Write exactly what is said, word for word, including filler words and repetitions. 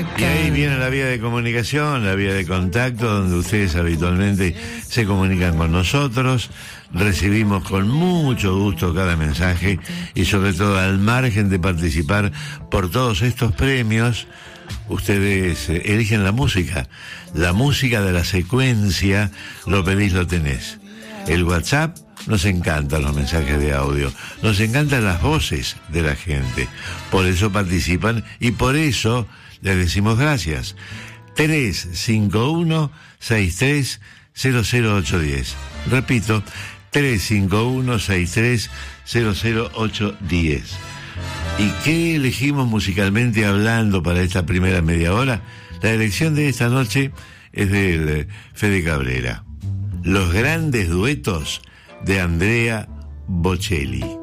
acá. Y ahí viene la vía de comunicación, la vía de contacto, donde ustedes habitualmente se comunican con nosotros. Recibimos con mucho gusto cada mensaje y sobre todo al margen de participar por todos estos premios, ustedes eh, eligen la música, la música de la secuencia, lo pedís, lo tenés. El WhatsApp, nos encantan los mensajes de audio, nos encantan las voces de la gente, por eso participan y por eso les decimos gracias. tres cinco uno seis tres cero cero ocho uno cero. Repito, tres cinco uno seis tres cero cero ocho uno cero. ¿Y qué elegimos musicalmente hablando para esta primera media hora? La elección de esta noche es del Fede Cabrera. Los grandes duetos de Andrea Bocelli.